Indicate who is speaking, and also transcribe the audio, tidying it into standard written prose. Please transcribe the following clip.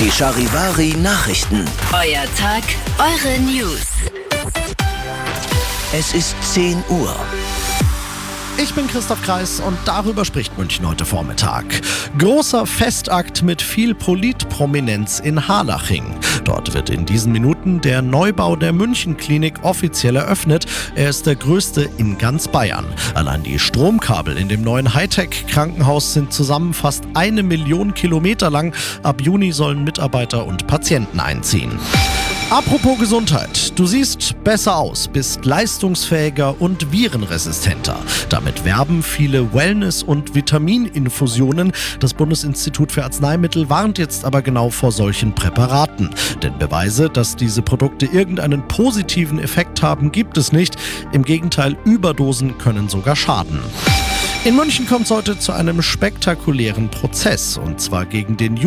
Speaker 1: Die Charivari Nachrichten.
Speaker 2: Euer Tag, eure News.
Speaker 1: Es ist 10 Uhr.
Speaker 3: Ich bin Christoph Kreis und darüber spricht München heute Vormittag. Großer Festakt mit viel Politprominenz in Harlaching. Dort wird in diesen Minuten der Neubau der Münchenklinik offiziell eröffnet. Er ist der größte in ganz Bayern. Allein die Stromkabel in dem neuen Hightech-Krankenhaus sind zusammen fast 1 Million Kilometer lang. Ab Juni sollen Mitarbeiter und Patienten einziehen. Apropos Gesundheit. Du siehst besser aus, bist leistungsfähiger und virenresistenter. Damit werben viele Wellness- und Vitamininfusionen. Das Bundesinstitut für Arzneimittel warnt jetzt aber genau vor solchen Präparaten. Denn Beweise, dass diese Produkte irgendeinen positiven Effekt haben, gibt es nicht. Im Gegenteil, Überdosen können sogar schaden. In München kommt es heute zu einem spektakulären Prozess, und zwar gegen den